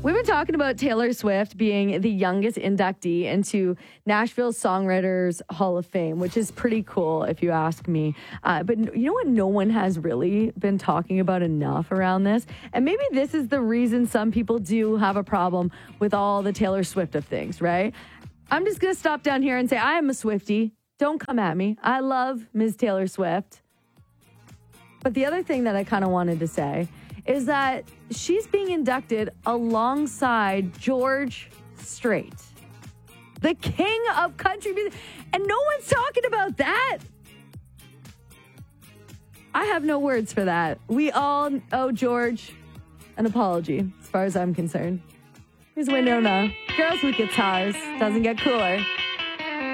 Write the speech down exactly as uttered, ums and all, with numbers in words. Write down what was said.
We've been talking about Taylor Swift being the youngest inductee into Nashville Songwriters Hall of Fame, which is pretty cool if you ask me. Uh, but you know what no one has really been talking about enough around this? And maybe this is the reason some people do have a problem with all the Taylor Swift of things, right? I'm just going to stop down here and say I am a Swiftie. Don't come at me. I love Miz Taylor Swift. But the other thing that I kind of wanted to say is that she's being inducted alongside George Strait, the king of country music. And no one's talking about that. I have no words for that. We all owe George an apology, as far as I'm concerned. Here's Winona. Girls with Guitars. Doesn't get cooler.